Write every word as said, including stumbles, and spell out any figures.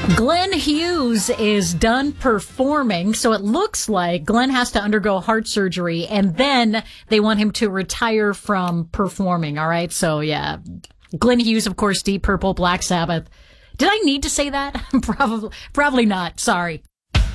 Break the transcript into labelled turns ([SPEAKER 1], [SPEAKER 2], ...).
[SPEAKER 1] Glenn Hughes is done performing, so it looks like Glenn has to undergo heart surgery, and then they want him to retire from performing, all right? So, yeah, Glenn Hughes, of course, Deep Purple, Black Sabbath. Did I need to say that? Probably, probably not. Sorry.